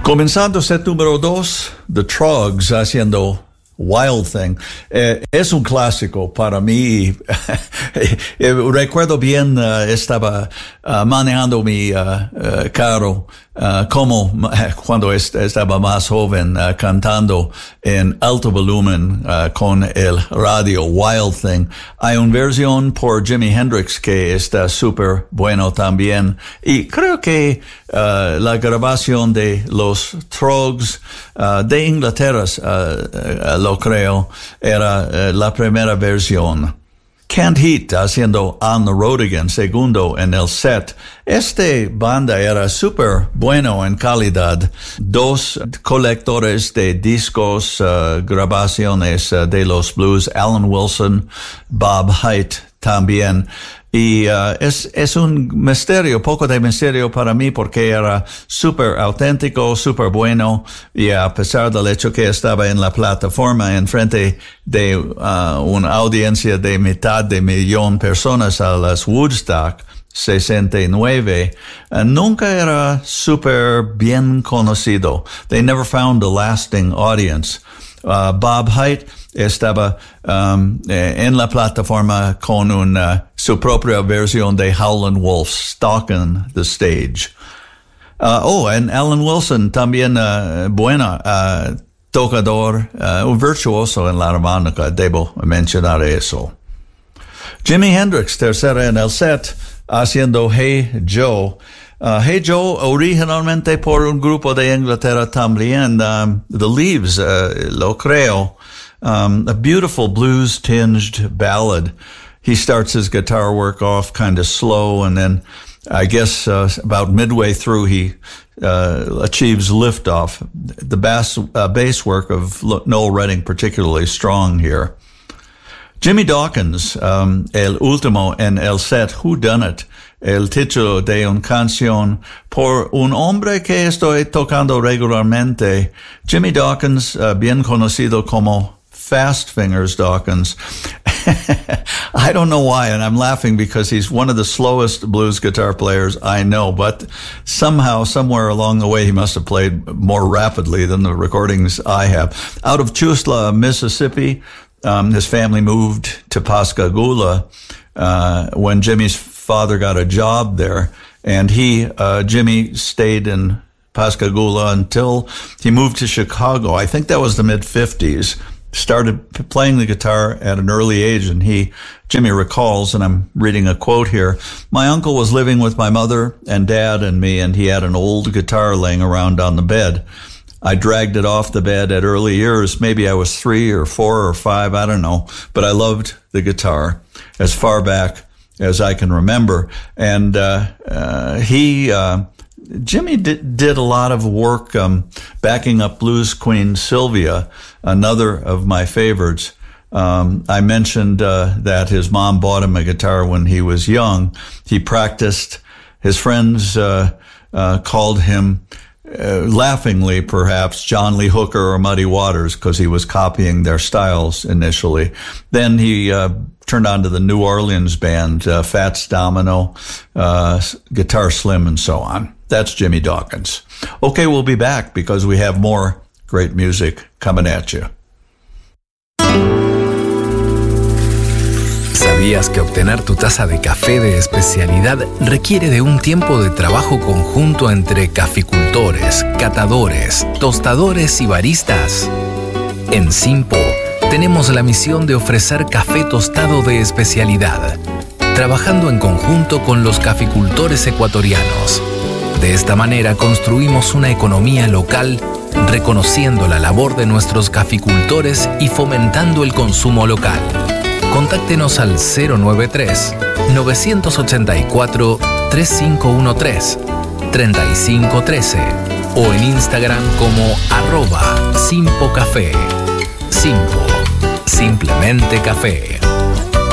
Comenzando set número 2, The Troggs haciendo Wild Thing. Es un clásico para mí. Recuerdo bien, estaba manejando mi carro como cuando estaba más joven, cantando en alto volumen con el radio Wild Thing. Hay una versión por Jimi Hendrix que está súper bueno también. Y creo que la grabación de los Troggs de Inglaterra, lo creo, era la primera versión. Canned Heat haciendo On the Road Again, segundo en el set. Banda era súper bueno en calidad. 2 colectores de discos, grabaciones de los blues, Alan Wilson, Bob Haidt también. Y es un misterio, poco de misterio para mí, porque era súper auténtico, súper bueno, y a pesar del hecho que estaba en la plataforma en frente de una audiencia de 500,000 personas a las Woodstock 69, nunca era súper bien conocido. They never found a lasting audience. Bob Haidt estaba en la plataforma con su propia versión de Howlin' Wolf, Stalking the Stage. And Alan Wilson también tocador, un virtuoso en la armónica, debo mencionar eso. Jimi Hendrix, tercera en el set, haciendo Hey Joe. Hey Joe, originalmente por un grupo de Inglaterra también, The Leaves, lo creo. A beautiful blues-tinged ballad. He starts his guitar work off kind of slow, and then I guess about midway through he achieves liftoff. The bass work of Noel Redding particularly strong here. Jimmy Dawkins, el último en el set, Who Done It, el título de una canción por un hombre que estoy tocando regularmente. Jimmy Dawkins, bien conocido como Fast Fingers Dawkins. I don't know why, and I'm laughing because he's one of the slowest blues guitar players I know, but somehow, somewhere along the way, he must have played more rapidly than the recordings I have. Out of Chusla, Mississippi, his family moved to Pascagoula when Jimmy's father got a job there, and Jimmy stayed in Pascagoula until he moved to Chicago. I think that was the mid-50s. Started playing the guitar at an early age, and Jimmy recalls, and I'm reading a quote here, "My uncle was living with my mother and dad and me, and he had an old guitar laying around on the bed. I dragged it off the bed at early years. Maybe I was 3 or 4 or 5, I don't know, but I loved the guitar as far back as I can remember." And Jimmy did a lot of work backing up blues queen Sylvia, another of my favorites. I mentioned that his mom bought him a guitar when he was young. He practiced. His friends called him, laughingly perhaps, John Lee Hooker or Muddy Waters, because he was copying their styles initially. Then he turned on to the New Orleans band, Fats Domino, Guitar Slim, and so on. That's Jimmy Dawkins. Okay, we'll be back because we have more great music coming at you. ¿Sabías que obtener tu taza de café de especialidad requiere de un tiempo de trabajo conjunto entre caficultores, catadores, tostadores y baristas? En Simpo tenemos la misión de ofrecer café tostado de especialidad, trabajando en conjunto con los caficultores ecuatorianos. De esta manera construimos una economía local, reconociendo la labor de nuestros caficultores y fomentando el consumo local. Contáctenos al 093-984-3513, 3513 o en Instagram como @SimpoCafé. Simpo, simplemente café.